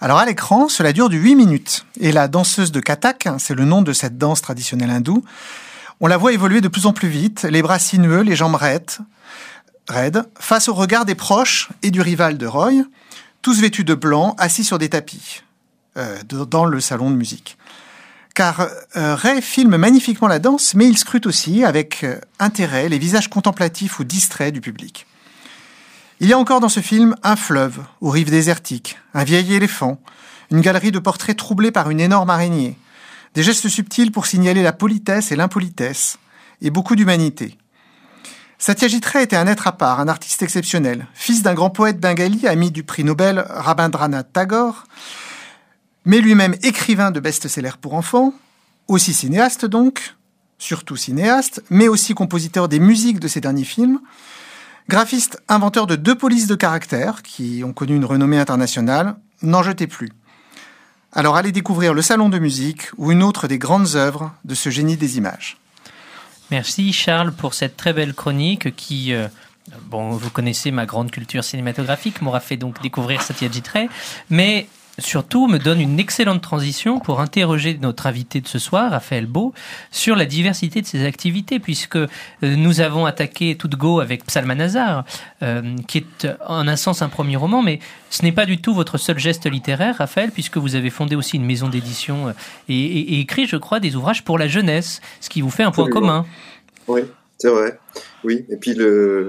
Alors à l'écran, cela dure de 8 minutes. Et la danseuse de Kathak, c'est le nom de cette danse traditionnelle hindoue, on la voit évoluer de plus en plus vite, les bras sinueux, les jambes raides, face au regard des proches et du rival de Roy, tous vêtus de blanc, assis sur des tapis, dans le salon de musique. Car Ray filme magnifiquement la danse, mais il scrute aussi, avec intérêt, les visages contemplatifs ou distraits du public. Il y a encore dans ce film un fleuve aux rives désertiques, un vieil éléphant, une galerie de portraits troublés par une énorme araignée, des gestes subtils pour signaler la politesse et l'impolitesse, et beaucoup d'humanité. Satyajit Ray était un être à part, un artiste exceptionnel, fils d'un grand poète bengali, ami du prix Nobel Rabindranath Tagore, mais lui-même écrivain de best-sellers pour enfants, aussi cinéaste donc, surtout cinéaste, mais aussi compositeur des musiques de ses derniers films, graphiste inventeur de 2 polices de caractère qui ont connu une renommée internationale, n'en jetez plus. Alors allez découvrir le salon de musique ou une autre des grandes œuvres de ce génie des images. Merci Charles pour cette très belle chronique qui, vous connaissez ma grande culture cinématographique, m'aura fait donc découvrir Satyajit Ray, mais surtout me donne une excellente transition pour interroger notre invité de ce soir, Raphaël Beau, sur la diversité de ses activités, puisque nous avons attaqué tout de go avec Psalmanazar, qui est en un sens un premier roman, mais ce n'est pas du tout votre seul geste littéraire, Raphaël, puisque vous avez fondé aussi une maison d'édition et écrit, je crois, des ouvrages pour la jeunesse, ce qui vous fait un point commun. Oui, c'est vrai. Oui, et puis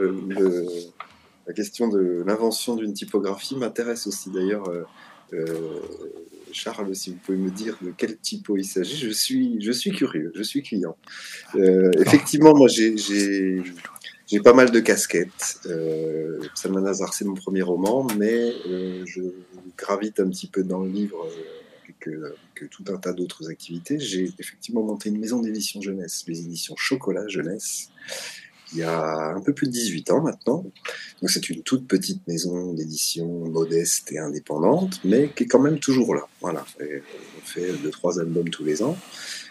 la question de l'invention d'une typographie m'intéresse aussi. D'ailleurs, Charles, si vous pouvez me dire de quel typo il s'agit, je suis curieux, je suis client. Effectivement, moi j'ai pas mal de casquettes. Psalmanazar, c'est mon premier roman, mais je gravite un petit peu dans le livre que tout un tas d'autres activités. J'ai effectivement monté une maison d'édition jeunesse, les éditions Chocolat Jeunesse, il y a un peu plus de 18 ans maintenant. Donc c'est une toute petite maison d'édition modeste et indépendante, mais qui est quand même toujours là. Voilà. Et on fait 2-3 albums tous les ans.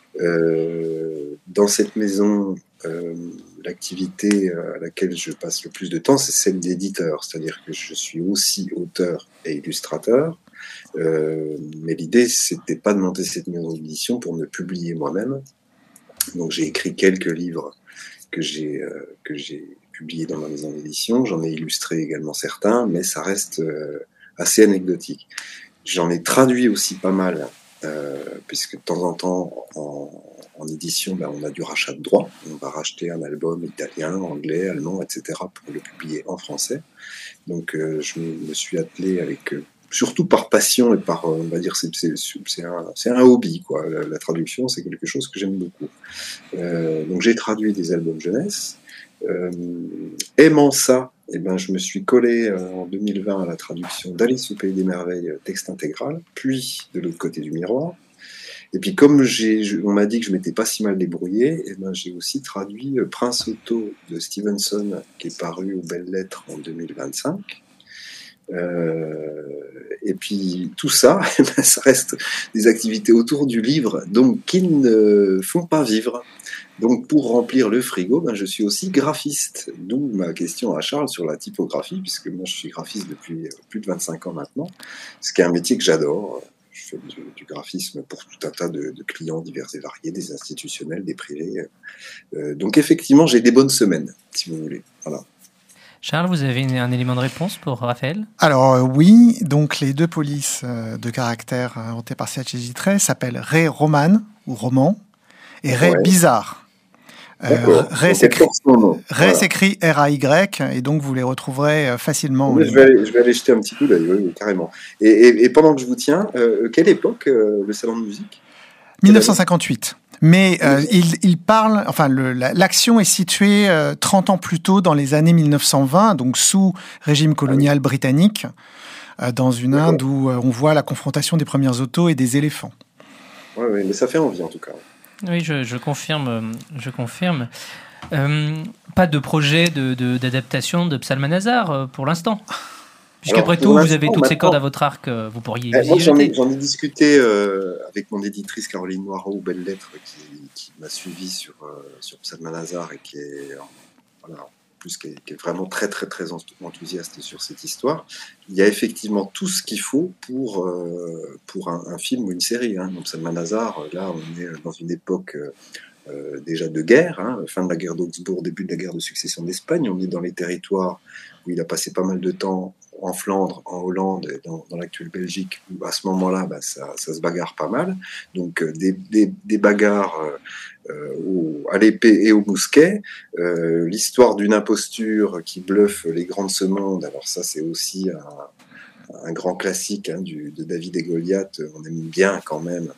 Dans cette maison, l'activité à laquelle je passe le plus de temps, c'est celle d'éditeur. C'est-à-dire que je suis aussi auteur et illustrateur. Mais l'idée, c'était pas de monter cette maison d'édition pour me publier moi-même. Donc j'ai écrit quelques livres que j'ai publié dans ma maison d'édition. J'en ai illustré également certains, mais ça reste assez anecdotique. J'en ai traduit aussi pas mal, puisque de temps en temps, en édition, on a du rachat de droits. On va racheter un album italien, anglais, allemand, etc. pour le publier en français. Donc je me suis attelé avec... surtout par passion et par, on va dire, c'est un hobby, quoi. La traduction, c'est quelque chose que j'aime beaucoup. Donc j'ai traduit des albums jeunesse. Aimant ça, je me suis collé en 2020 à la traduction d'Alice au Pays des Merveilles, texte intégral, puis de l'autre côté du miroir. Et puis comme on m'a dit que je m'étais pas si mal débrouillé, j'ai aussi traduit Prince Otto de Stevenson, qui est paru aux Belles Lettres en 2025. Et puis tout ça, ça reste des activités autour du livre, donc qui ne font pas vivre. Donc pour remplir le frigo, je suis aussi graphiste. D'où ma question à Charles sur la typographie, puisque moi je suis graphiste depuis plus de 25 ans maintenant, ce qui est un métier que j'adore. Je fais du graphisme pour tout un tas de clients divers et variés, des institutionnels, des privés. Donc effectivement, j'ai des bonnes semaines, si vous voulez. Voilà. Charles, vous avez un élément de réponse pour Raphaël ? Alors oui, donc les 2 polices de caractère inventées par Satyajit Ray s'appellent Ray Roman ou Roman et Ray Bizarre. Ray s'écrit R-A-Y et donc vous les retrouverez facilement. Oui, je vais aller jeter un petit coup d'œil, oui, carrément. Et pendant que je vous tiens, quelle époque le salon de musique ? 1958. Mais il parle, l'action est située 30 ans plus tôt dans les années 1920, donc sous régime colonial britannique, dans une Inde où on voit la confrontation des premières autos et des éléphants. Oui, mais ça fait envie en tout cas. Oui, je confirme. Pas de projet d'adaptation de Psalmanazar pour l'instant. Puisqu'après tout, vous avez toutes ces cordes à votre arc, vous pourriez moi, j'en ai discuté avec mon éditrice Caroline Noireau, Belles Lettres, qui m'a suivi sur Psalmanazar et qui est plus qui est vraiment très très très enthousiaste sur cette histoire. Il y a effectivement tout ce qu'il faut pour un film ou une série. Donc Salman Azar, là on est dans une époque déjà de guerre, fin de la guerre d'Augsbourg, début de la guerre de succession d'Espagne. On est dans les territoires où il a passé pas mal de temps en Flandre, en Hollande, dans l'actuelle Belgique, où à ce moment-là, ça se bagarre pas mal. Donc des bagarres à l'épée et au mousquet. L'histoire d'une imposture qui bluffe les grands de ce monde. Alors ça, c'est aussi un grand classique de David et Goliath. On aime bien quand même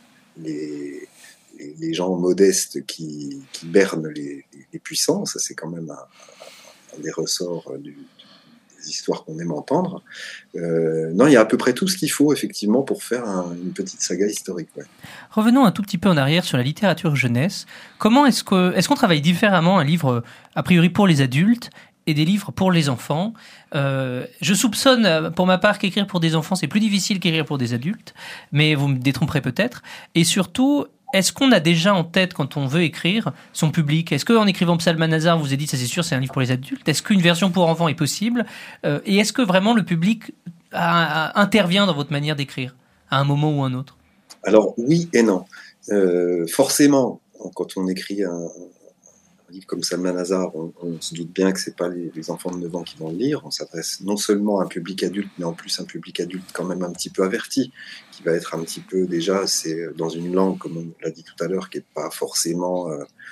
les gens modestes qui bernent les puissants. Ça, c'est quand même un des ressorts des histoires qu'on aime entendre. Non, il y a à peu près tout ce qu'il faut, effectivement, pour faire une petite saga historique. Ouais. Revenons un tout petit peu en arrière sur la littérature jeunesse. Comment est-ce qu'on travaille différemment un livre, a priori, pour les adultes et des livres pour les enfants? Je soupçonne, pour ma part, qu'écrire pour des enfants, c'est plus difficile qu'écrire pour des adultes, mais vous me détromperez peut-être. Et surtout, est-ce qu'on a déjà en tête, quand on veut écrire, son public? Est-ce qu'en écrivant Salman Azar, vous vous êtes dit, ça c'est sûr, c'est un livre pour les adultes? Est-ce qu'une version pour enfants est possible? Et est-ce que vraiment le public intervient dans votre manière d'écrire, à un moment ou un autre? Alors, oui et non. Forcément, quand on écrit un livre comme Salman Azar, on se doute bien que c'est pas les enfants de 9 ans qui vont le lire. On s'adresse non seulement à un public adulte, mais en plus un public adulte quand même un petit peu averti, qui va être un petit peu déjà, c'est dans une langue, comme on l'a dit tout à l'heure, qui est pas forcément,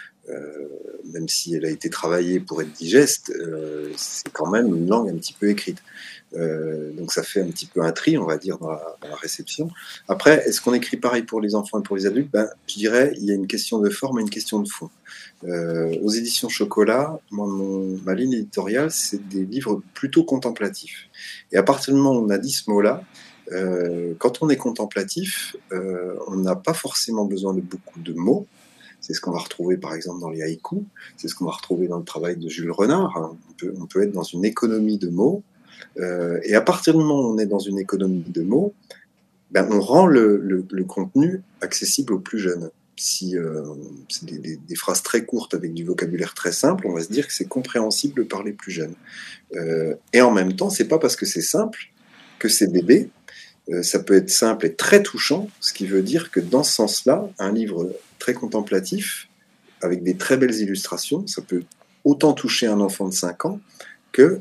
même si elle a été travaillée pour être digeste, c'est quand même une langue un petit peu écrite. Donc ça fait un petit peu un tri, on va dire, dans la réception. Après, est-ce qu'on écrit pareil pour les enfants et pour les adultes? Je dirais, il y a une question de forme et une question de fond. Aux éditions Chocolat, ma ligne éditoriale, c'est des livres plutôt contemplatifs. Et à partir du moment où on a dit ce mot-là, quand on est contemplatif, on n'a pas forcément besoin de beaucoup de mots. C'est ce qu'on va retrouver par exemple dans les haïkus, c'est ce qu'on va retrouver dans le travail de Jules Renard. On peut être dans une économie de mots, et à partir du moment où on est dans une économie de mots, on rend le contenu accessible aux plus jeunes. Si c'est des phrases très courtes avec du vocabulaire très simple, on va se dire que c'est compréhensible par les plus jeunes. Et en même temps, c'est pas parce que c'est simple que c'est bébé. Ça peut être simple et très touchant, ce qui veut dire que dans ce sens-là, un livre très contemplatif, avec des très belles illustrations, ça peut autant toucher un enfant de 5 ans que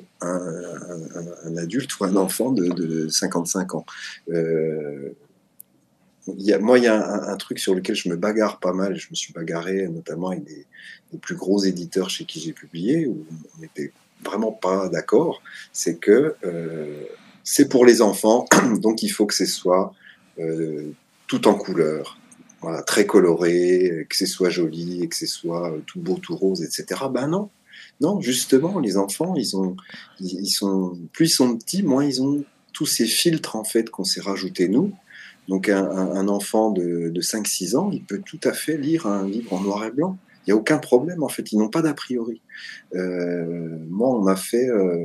un adulte ou un enfant de 55 ans. Il y a un truc sur lequel je me bagarre pas mal. Je me suis bagarré notamment avec des plus gros éditeurs chez qui j'ai publié, où on n'était vraiment pas d'accord. C'est que c'est pour les enfants, donc il faut que ce soit tout en couleur, voilà, très coloré, que ce soit joli, et que ce soit tout beau, tout rose, etc. Non, justement, les enfants, plus ils sont petits, moins ils ont tous ces filtres en fait qu'on s'est rajoutés nous. Donc un enfant de 5-6 ans, il peut tout à fait lire un livre en noir et blanc. Il n'y a aucun problème, en fait, ils n'ont pas d'a priori. Moi, on m'a fait...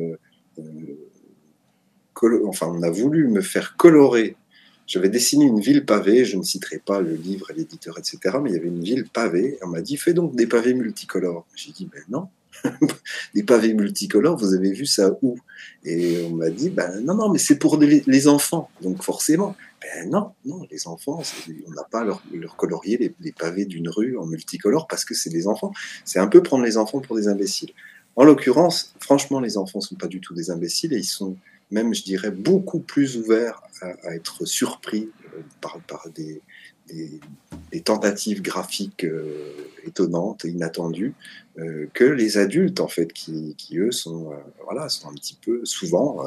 on a voulu me faire colorer. J'avais dessiné une ville pavée, je ne citerai pas le livre et l'éditeur, etc., mais il y avait une ville pavée. On m'a dit, fais donc des pavés multicolores. J'ai dit, non. Des pavés multicolores, vous avez vu ça où? Et on m'a dit, non, mais c'est pour les enfants, donc forcément. Non, les enfants, on n'a pas leur colorier les pavés d'une rue en multicolore parce que c'est des enfants. C'est un peu prendre les enfants pour des imbéciles. En l'occurrence, franchement, les enfants ne sont pas du tout des imbéciles et ils sont même, je dirais, beaucoup plus ouverts à être surpris par des tentatives graphiques étonnantes et inattendues que les adultes, en fait, qui eux, sont un petit peu souvent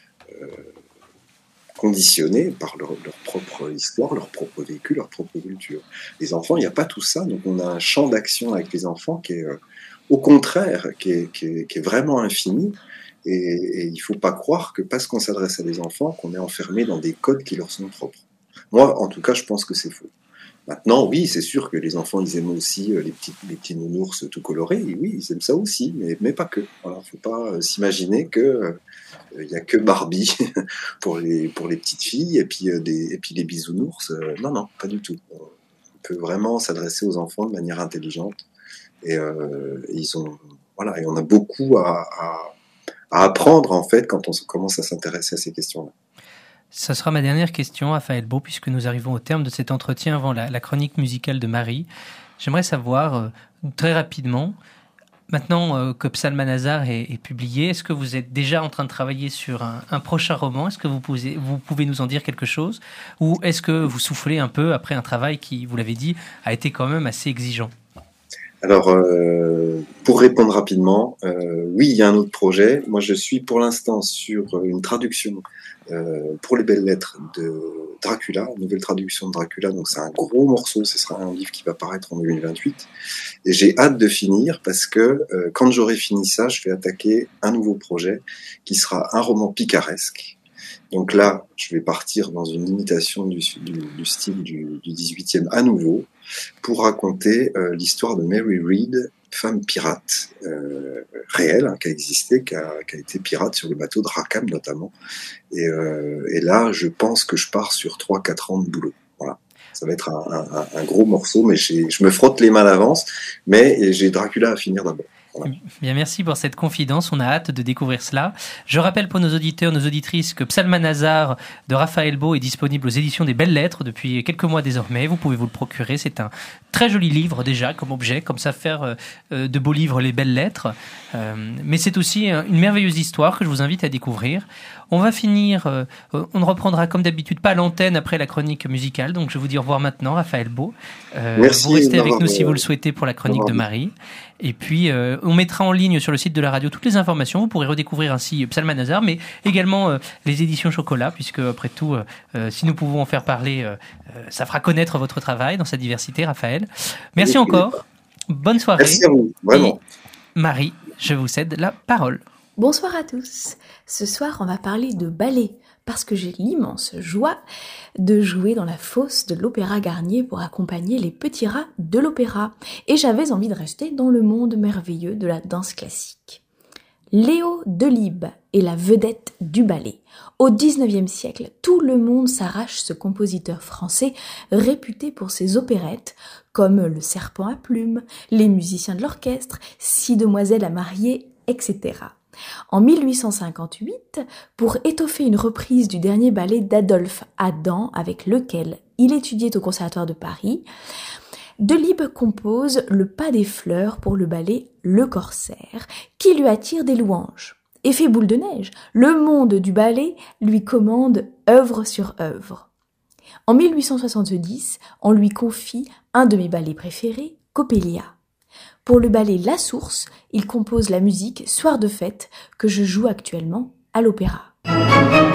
conditionnés par leur propre histoire, leur propre vécu, leur propre culture. Les enfants, il n'y a pas tout ça, donc on a un champ d'action avec les enfants qui est, au contraire, qui est vraiment infini. Et il ne faut pas croire que parce qu'on s'adresse à des enfants, qu'on est enfermé dans des codes qui leur sont propres. Moi, en tout cas, je pense que c'est faux. Maintenant, oui, c'est sûr que les enfants, ils aiment aussi les petits nounours tout colorés. Et oui, ils aiment ça aussi, mais pas que. Voilà, faut pas s'imaginer que il y a que Barbie pour les petites filles et puis les bisounours. Non, pas du tout. On peut vraiment s'adresser aux enfants de manière intelligente et ils ont Voilà, et on a beaucoup à apprendre en fait quand on commence à s'intéresser à ces questions-là. Ça sera ma dernière question, Raphaël Beau, puisque nous arrivons au terme de cet entretien avant la chronique musicale de Marie. J'aimerais savoir très rapidement, maintenant que Psalmanazar est publié, est-ce que vous êtes déjà en train de travailler sur un prochain roman ? Est-ce que vous pouvez nous en dire quelque chose ? Ou est-ce que vous soufflez un peu après un travail qui, vous l'avez dit, a été quand même assez exigeant ? Alors, pour répondre rapidement, oui, il y a un autre projet. Moi, je suis pour l'instant sur une traduction pour les belles lettres de Dracula, une nouvelle traduction de Dracula. Donc, c'est un gros morceau. Ce sera un livre qui va paraître en 2028. Et j'ai hâte de finir parce que quand j'aurai fini ça, je vais attaquer un nouveau projet qui sera un roman picaresque. Donc là, je vais partir dans une imitation du style du 18e à nouveau pour raconter l'histoire de Mary Read, femme pirate réelle, qui a existé, qui a été pirate sur le bateau de Rackham notamment. Et là, je pense que je pars sur 3-4 ans de boulot. Voilà. Ça va être un gros morceau, mais je me frotte les mains d'avance, mais j'ai Dracula à finir d'abord. Voilà. Bien, merci pour cette confidence. On a hâte de découvrir cela. Je rappelle pour nos auditeurs, nos auditrices que Psalmanazar de Raphaël Beau est disponible aux éditions des Belles Lettres depuis quelques mois désormais. Vous pouvez vous le procurer. C'est un très joli livre déjà comme objet, comme ça faire de beaux livres les Belles Lettres. Mais c'est aussi une merveilleuse histoire que je vous invite à découvrir. On va finir, on ne reprendra comme d'habitude pas l'antenne après la chronique musicale. Donc je vous dis au revoir maintenant, Raphaël Beau. Merci. Vous restez avec nous si vous le souhaitez pour la chronique de Marie. Et puis, on mettra en ligne sur le site de la radio toutes les informations. Vous pourrez redécouvrir ainsi Psalmanazar, mais également les éditions Chocolat, puisque après tout, si nous pouvons en faire parler, ça fera connaître votre travail dans sa diversité, Raphaël. Merci encore. Bonne soirée. Merci à vous, vraiment. Et Marie, je vous cède la parole. Bonsoir à tous. Ce soir, on va parler de ballet, parce que j'ai l'immense joie de jouer dans la fosse de l'Opéra Garnier pour accompagner les petits rats de l'opéra. Et j'avais envie de rester dans le monde merveilleux de la danse classique. Léo Delibes est la vedette du ballet. Au XIXe siècle, tout le monde s'arrache ce compositeur français réputé pour ses opérettes, comme Le Serpent à plumes, Les musiciens de l'orchestre, Six demoiselles à marier, etc. En 1858, pour étoffer une reprise du dernier ballet d'Adolphe Adam avec lequel il étudiait au Conservatoire de Paris, Delibes compose Le Pas des fleurs pour le ballet Le Corsaire, qui lui attire des louanges. Effet boule de neige, le monde du ballet lui commande œuvre sur œuvre. En 1870, on lui confie un de mes ballets préférés, Coppelia. Pour le ballet La Source, il compose la musique Soir de fête que je joue actuellement à l'opéra.